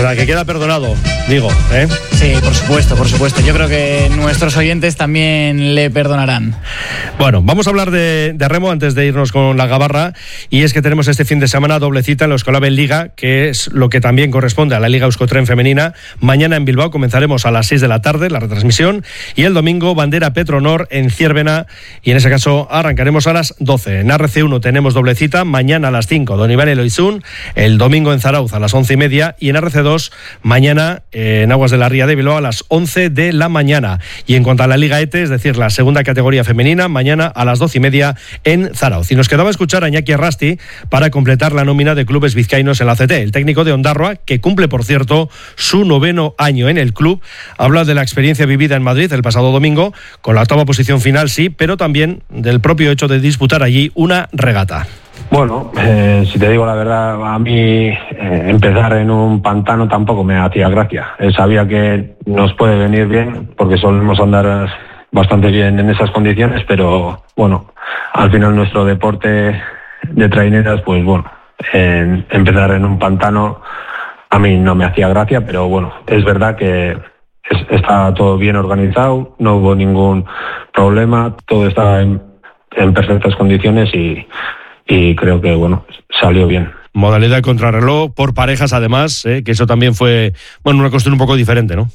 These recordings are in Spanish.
O sea, que queda perdonado, digo, ¿eh? Sí, por supuesto. Yo creo que nuestros oyentes también le perdonarán. Bueno, vamos a hablar de remo antes de irnos con la gabarra, y es que tenemos este fin de semana doble cita en la Euskolabel Liga, que es lo que también corresponde a la Liga Euskotren femenina. Mañana en Bilbao comenzaremos a las 6 de la tarde la retransmisión, y el domingo Bandera Petronor en Ciervena, y en ese caso arrancaremos a las 12. En RC1 tenemos doble cita, mañana a las 5 Donibane Eloizun, el domingo en Zarauz a las 11:30, y en RC2 mañana en Aguas de la Ría de Bilbao a las 11 de la mañana. Y en cuanto a la Liga ETE, es decir, la segunda categoría femenina, mañana a las 12:30 en Zarauz. Y nos quedaba escuchar a Iñaki Arrasti para completar la nómina de clubes vizcaínos en la ACT. El técnico de Ondarroa, que cumple, por cierto, su 9º año en el club, habla de la experiencia vivida en Madrid el pasado domingo, con la 8ª posición final, sí, pero también del propio hecho de disputar allí una regata. Bueno, si te digo la verdad, a mí empezar en un pantano tampoco me hacía gracia. Sabía que nos puede venir bien porque solemos andar bastante bien en esas condiciones, pero bueno, al final nuestro deporte de traineras, pues bueno, empezar en un pantano a mí no me hacía gracia, pero bueno, es verdad que está todo bien organizado, no hubo ningún problema, todo estaba en perfectas condiciones y creo que, bueno, salió bien. Modalidad de contrarreloj por parejas, además, que eso también fue, bueno, una cuestión un poco diferente, ¿no?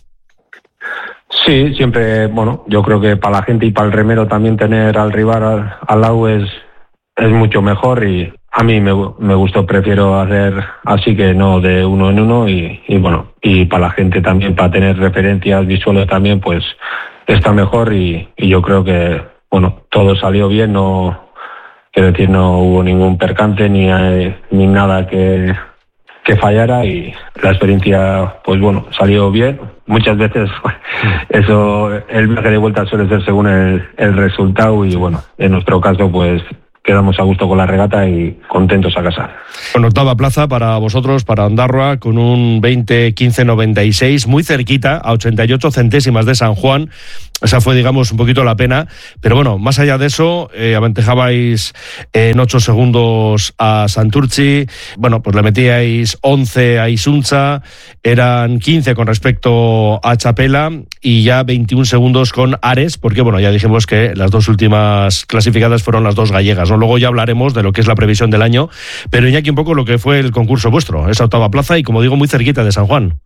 Sí, siempre, bueno, yo creo que para la gente y para el remero también tener al rival al lado es mucho mejor, y a mí me gustó, prefiero hacer así que no de uno en uno, y bueno, y para la gente también, para tener referencias visuales también, pues está mejor, y yo creo que, bueno, todo salió bien, quiero decir, no hubo ningún percance ni nada que fallara, y la experiencia, pues bueno, salió bien. Muchas veces eso, el viaje de vuelta suele ser según el resultado, y bueno, en nuestro caso pues quedamos a gusto con la regata y contentos a casa. Bueno, 8ª plaza para vosotros, para Ondarroa, con un 20-15-96, muy cerquita, a 88 centésimas de San Juan. Esa fue, digamos, un poquito la pena, pero bueno, más allá de eso, aventajabais en 8 segundos a Santurtzi, bueno, pues le metíais 11 a Isunza, eran 15 con respecto a Chapela, y ya 21 segundos con Ares, porque bueno, ya dijimos que las dos últimas clasificadas fueron las dos gallegas, ¿no? Luego ya hablaremos de lo que es la previsión del año, pero Iñaki, un poco lo que fue el concurso vuestro, esa 8ª plaza, y como digo, muy cerquita de San Juan.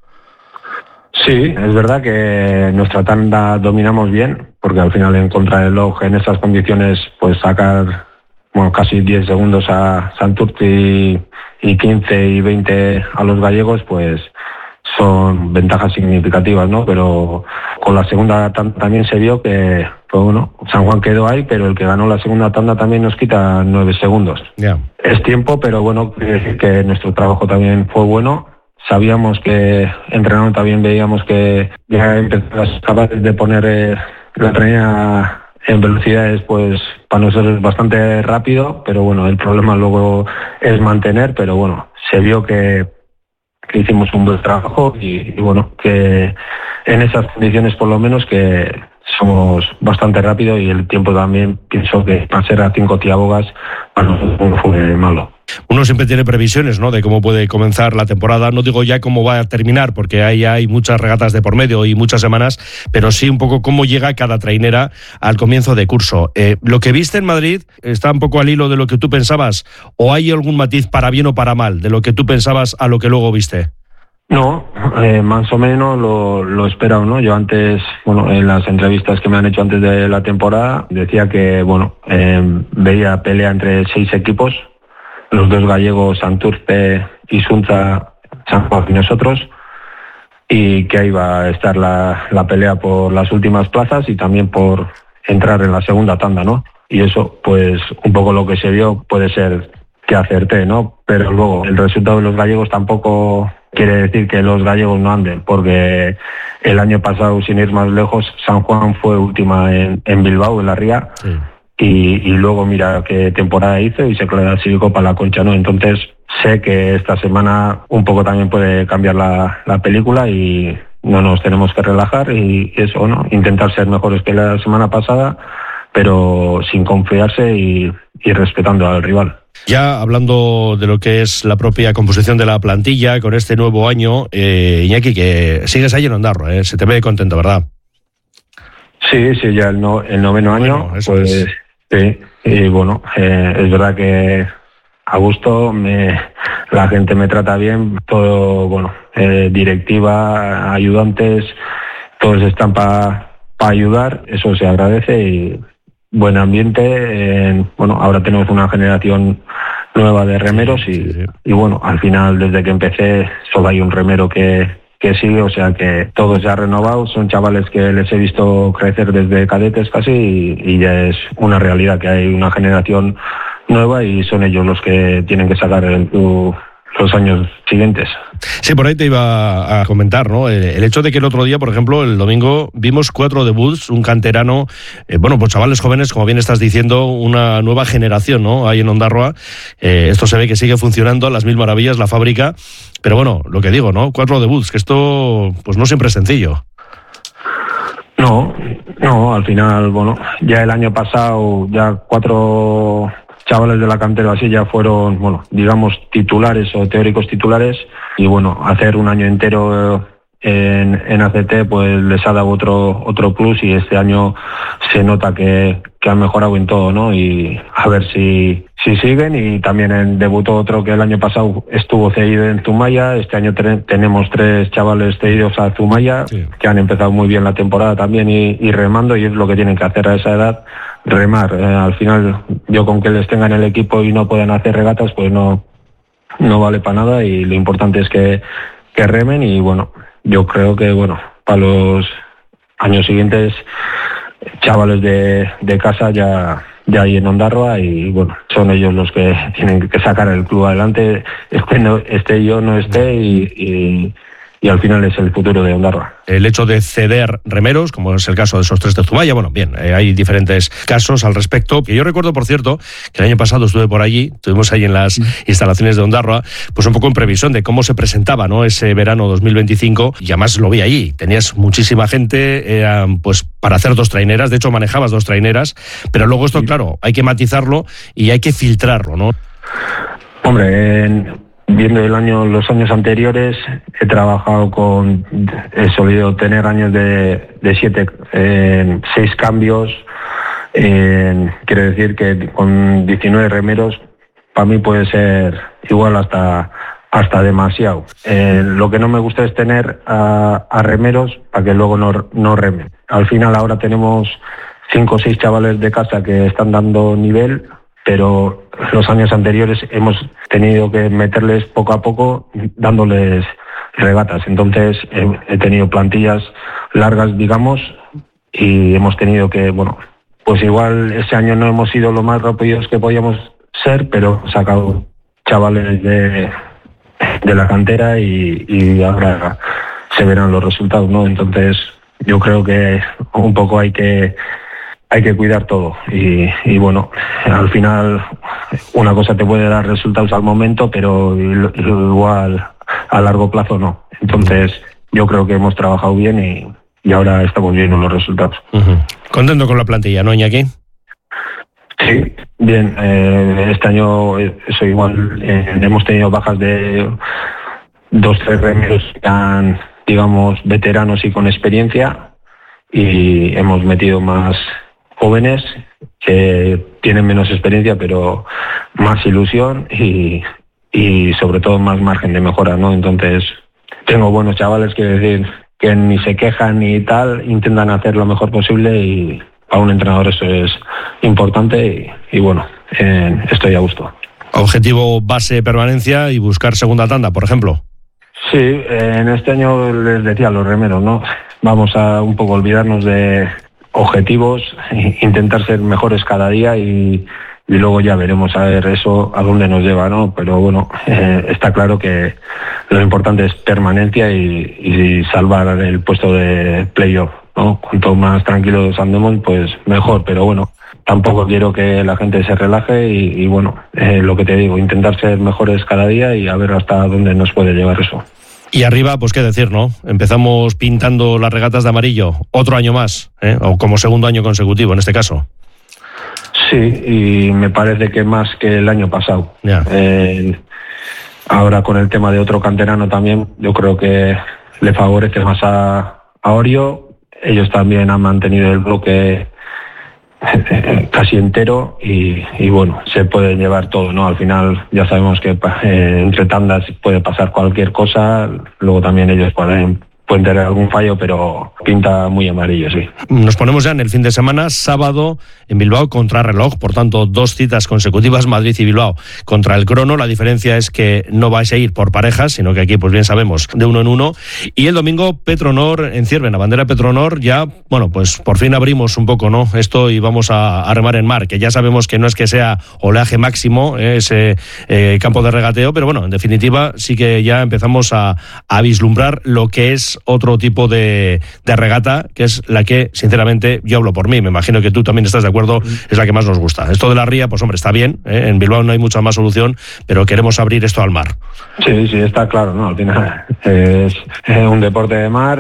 Sí, es verdad que nuestra tanda dominamos bien, porque al final en contrarreloj en esas condiciones, pues sacar, bueno, casi 10 segundos a Santurtzi y 15 y 20 a los gallegos, pues son ventajas significativas, ¿no? Pero con la segunda tanda también se vio que, pues bueno, San Juan quedó ahí, pero el que ganó la segunda tanda también nos quita 9 segundos. Yeah. Es tiempo, pero bueno, quiere decir que nuestro trabajo también fue bueno. Sabíamos que entrenando también veíamos que ya empezamos capaces de poner la trainera en velocidades, pues para nosotros es bastante rápido, pero bueno, el problema luego es mantener, pero bueno, se vio que hicimos un buen trabajo y bueno, que en esas condiciones por lo menos que somos bastante rápidos, y el tiempo también pienso que para ser a 5 tiabogas para nosotros no fue malo. Uno siempre tiene previsiones, ¿no?, de cómo puede comenzar la temporada. No digo ya cómo va a terminar, porque ahí hay muchas regatas de por medio y muchas semanas, pero sí un poco cómo llega cada trainera al comienzo de curso. ¿Lo que viste en Madrid está un poco al hilo de lo que tú pensabas, o hay algún matiz para bien o para mal de lo que tú pensabas a lo que luego viste? No, más o menos lo esperado, ¿no? Yo antes, bueno, en las entrevistas que me han hecho antes de la temporada, decía que, bueno, veía pelea entre 6 equipos, los 2 gallegos, Santurce, Isunza, San Juan y nosotros, y que ahí va a estar la pelea por las últimas plazas y también por entrar en la segunda tanda, ¿no? Y eso, pues, un poco lo que se vio puede ser que acerté, ¿no? Pero luego el resultado de los gallegos tampoco quiere decir que los gallegos no anden, porque el año pasado, sin ir más lejos, San Juan fue última en Bilbao, en la Ría, sí. Y luego mira qué temporada hizo y se clasificó para la Concha, ¿no? Entonces sé que esta semana un poco también puede cambiar la película y no nos tenemos que relajar y eso, ¿no? Intentar ser mejores que la semana pasada, pero sin confiarse y respetando al rival. Ya hablando de lo que es la propia composición de la plantilla con este nuevo año, Iñaki, que sigues ahí en Ondarroa, se te ve contento, ¿verdad? Sí, ya el noveno año, eso pues es. sí, y bueno, es verdad que a gusto, la gente me trata bien, todo, bueno, directiva, ayudantes, todos están para ayudar, eso se agradece y buen ambiente. Bueno, ahora tenemos una generación nueva de remeros y bueno, al final desde que empecé solo hay un remero que sigue, o sea que todo se ha renovado, son chavales que les he visto crecer desde cadetes casi y ya es una realidad que hay una generación nueva y son ellos los que tienen que sacar los años siguientes. Sí, por ahí te iba a comentar, ¿no? El hecho de que el otro día, por ejemplo, el domingo, vimos 4 debuts, un canterano, pues chavales jóvenes, como bien estás diciendo, una nueva generación, ¿no? Ahí en Ondarroa. Esto se ve que sigue funcionando a las mil maravillas, la fábrica. Pero bueno, lo que digo, ¿no? 4 debuts, que esto pues no siempre es sencillo. No, al final, bueno, ya el año pasado, ya 4 chavales de la cantera así ya fueron, bueno, digamos titulares o teóricos titulares y bueno, hacer un año entero en ACT pues les ha dado otro plus y este año se nota que han mejorado en todo, ¿no? Y a ver si siguen y también debutó otro que el año pasado estuvo cedido en Zumaya, este año tenemos 3 chavales cedidos a Zumaya que han empezado muy bien la temporada también y remando y es lo que tienen que hacer a esa edad, remar. Al final yo con que les tengan el equipo y no puedan hacer regatas pues no vale para nada y lo importante es que remen y bueno, yo creo que bueno, para los años siguientes chavales de casa ya hay en Ondarroa y bueno, son ellos los que tienen que sacar el club adelante, esté yo, no esté y al final es el futuro de Ondarroa. El hecho de ceder remeros, como es el caso de esos 3 de Zumaya, bueno, bien, hay diferentes casos al respecto. Que yo recuerdo, por cierto, que el año pasado estuve por allí, estuvimos ahí en las instalaciones de Ondarroa, pues un poco en previsión de cómo se presentaba, ¿no?, ese verano 2025, y además lo vi allí. Tenías muchísima gente, pues para hacer 2 traineras, de hecho manejabas 2 traineras, pero luego esto, claro, hay que matizarlo y hay que filtrarlo, ¿no? Hombre, viendo los años anteriores, he trabajado he solido tener años de 6 cambios. Quiere decir que con 19 remeros, para mí puede ser igual hasta demasiado. Lo que no me gusta es tener a remeros para que luego no remen. Al final ahora tenemos 5 o 6 chavales de casa que están dando nivel, pero los años anteriores hemos tenido que meterles poco a poco dándoles regatas. Entonces he tenido plantillas largas, digamos, y hemos tenido que, bueno, pues igual ese año no hemos sido lo más rápidos que podíamos ser, pero hemos sacado chavales de la cantera y ahora se verán los resultados, ¿no? Entonces yo creo que un poco hay que cuidar todo y bueno, al final una cosa te puede dar resultados al momento, pero igual a largo plazo no. Entonces yo creo que hemos trabajado bien y ahora estamos viendo los resultados. Contento con la plantilla, ¿no, Iñaki? Sí, bien. Este año eso igual, hemos tenido bajas de 2-3 remeros que han, digamos, veteranos y con experiencia y hemos metido más jóvenes que tienen menos experiencia pero más ilusión y sobre todo más margen de mejora, ¿no? Entonces tengo buenos chavales, quiero decir, que ni se quejan ni tal, intentan hacer lo mejor posible y para un entrenador eso es importante y bueno, estoy a gusto. Objetivo base, permanencia y buscar segunda tanda, por ejemplo. Sí, en este año les decía a los remeros, ¿no? Vamos a un poco olvidarnos de objetivos, intentar ser mejores cada día y luego ya veremos a ver eso a dónde nos lleva, ¿no? Pero bueno, está claro que lo importante es permanencia y salvar el puesto de playoff, ¿no? Cuanto más tranquilos andemos, pues mejor, pero bueno, tampoco quiero que la gente se relaje y bueno, lo que te digo, intentar ser mejores cada día y a ver hasta dónde nos puede llevar eso. Y arriba, pues qué decir, ¿no? Empezamos pintando las regatas de amarillo, otro año más, o como segundo año consecutivo en este caso. Sí, y me parece que más que el año pasado. Yeah. Ahora con el tema de otro canterano también, yo creo que le favorece más a Orio. Ellos también han mantenido el bloque casi entero y bueno, se puede llevar todo, ¿no? Al final ya sabemos que entre tandas puede pasar cualquier cosa, luego también ellos pueden tener algún fallo, pero pinta muy amarillo, sí. Nos ponemos ya en el fin de semana, sábado en Bilbao contra reloj, por tanto 2 citas consecutivas, Madrid y Bilbao contra el crono. La diferencia es que no vais a ir por parejas, sino que aquí pues bien sabemos de 1 en 1. Y el domingo Petronor en Cierven, la bandera Petronor, ya, bueno, pues por fin abrimos un poco, ¿no?, esto y vamos a remar en mar, que ya sabemos que no es que sea oleaje máximo ese campo de regateo, pero bueno, en definitiva sí que ya empezamos a vislumbrar lo que es otro tipo de regata, que es la que, sinceramente, yo hablo por mí, me imagino que tú también estás de acuerdo, es la que más nos gusta. Esto de la ría, pues hombre, está bien, en Bilbao no hay mucha más solución, pero queremos abrir esto al mar. Sí, está claro, ¿no? Al final es un deporte de mar,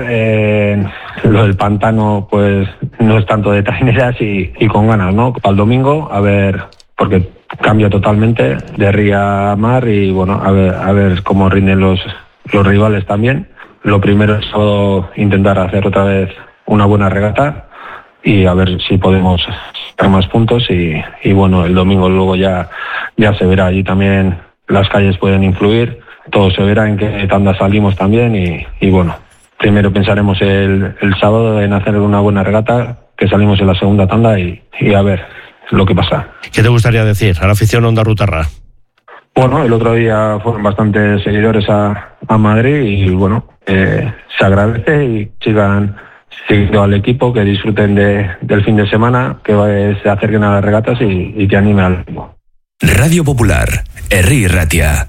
lo del pantano pues no es tanto de traineras y con ganas, ¿no? Para el domingo, a ver, porque cambia totalmente de ría a mar y bueno, a ver cómo rinden los rivales también. Lo primero es intentar hacer otra vez una buena regata y a ver si podemos sacar más puntos y bueno, el domingo luego ya se verá. Allí también las calles pueden influir, todo se verá en qué tanda salimos también y bueno, primero pensaremos el sábado en hacer una buena regata, que salimos en la segunda tanda y a ver lo que pasa. ¿Qué te gustaría decir a la afición ondarrutarra? Bueno, el otro día fueron bastantes seguidores a Madrid y bueno, se agradece y sigan siguiendo al equipo, que disfruten del fin de semana, que se acerquen a las regatas y que animen al equipo. Radio Popular, Herri Ratia.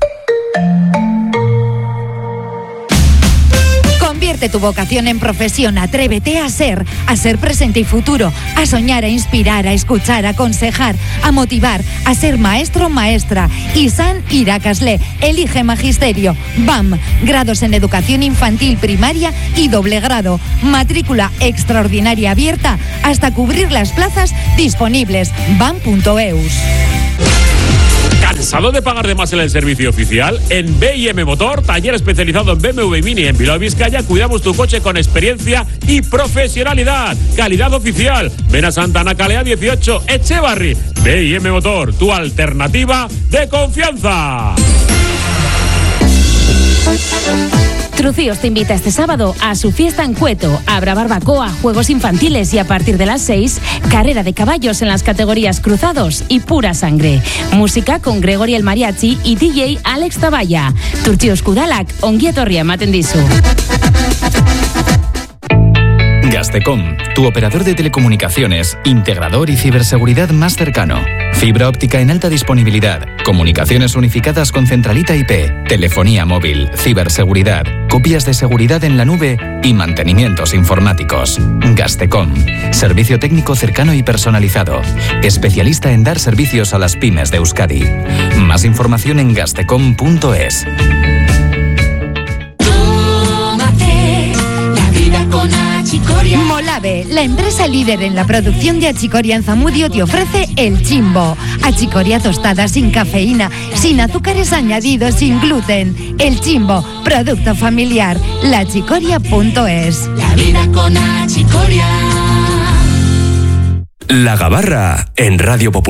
Convierte tu vocación en profesión, atrévete a ser presente y futuro, a soñar, a inspirar, a escuchar, a aconsejar, a motivar, a ser maestro o maestra. Izan Irakasle, elige magisterio. BAM, grados en educación infantil, primaria y doble grado. Matrícula extraordinaria abierta hasta cubrir las plazas disponibles. BAM.eus. ¿Cansado de pagar de más en el servicio oficial? En B&M Motor, taller especializado en BMW y Mini en Bilbao, Vizcaya, cuidamos tu coche con experiencia y profesionalidad. Calidad oficial. Ven a Santana Calea 18, Echevarri. B&M Motor, tu alternativa de confianza. Trucíos te invita este sábado a su fiesta en Cueto. Habrá barbacoa, juegos infantiles y a partir de las 6, carrera de caballos en las categorías cruzados y pura sangre. Música con Gregory el Mariachi y DJ Alex Taballa. Turtzios Kudalak, ongi etorria ematen dizu. Gaztecom, tu operador de telecomunicaciones, integrador y ciberseguridad más cercano. Fibra óptica en alta disponibilidad, comunicaciones unificadas con centralita IP, telefonía móvil, ciberseguridad, copias de seguridad en la nube y mantenimientos informáticos. Gaztecom, servicio técnico cercano y personalizado, especialista en dar servicios a las pymes de Euskadi. Más información en gaztecom.es. Molave, la empresa líder en la producción de achicoria en Zamudio, te ofrece el Chimbo. Achicoria tostada sin cafeína, sin azúcares añadidos, sin gluten. El Chimbo, producto familiar. Lachicoria.es. La vida con achicoria. La Gabarra en Radio Popular.